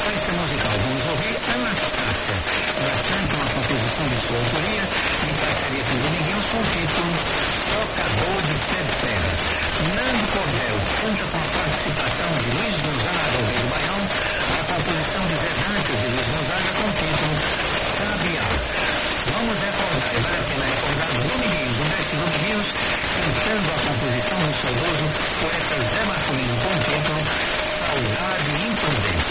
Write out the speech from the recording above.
sequência musical, vamos ouvir Anastácia, bastante uma composição de sua autoria, em parceria com Dominguinhos, com o título Trocador de Pé de Serra. Nando Cordel conta com a participação de Luiz Gonzaga, o Rei do Baião, a composição de Zé Dantas e Luiz Gonzaga com o título Sabiá. Vamos recordar, e vale a pena recordar, Dominguinhos, o mestre Dominguinhos, cantando a composição do saudoso poeta Zé Marcolino com o título Saudade Imprudente.